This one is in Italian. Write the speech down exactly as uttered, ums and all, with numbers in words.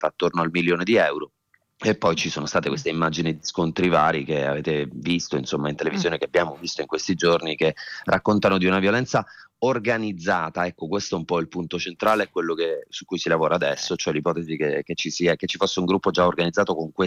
attorno al milione di euro. E poi ci sono state queste immagini di scontri vari che avete visto, insomma, in Mh. televisione, che abbiamo visto in questi giorni, che raccontano di una violenza organizzata. Ecco, questo è un po' il punto centrale, è quello che su cui si lavora Okay. adesso, cioè l'ipotesi che che ci sia che ci fosse un gruppo già organizzato con